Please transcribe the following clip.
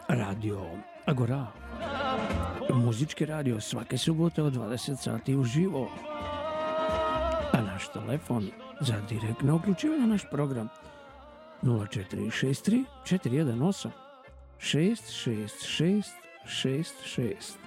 Radio Agora, muzički radio svake subote od 20 sati uživo, a naš telefon za direktno uključivanje na naš program 0463 418 666 66.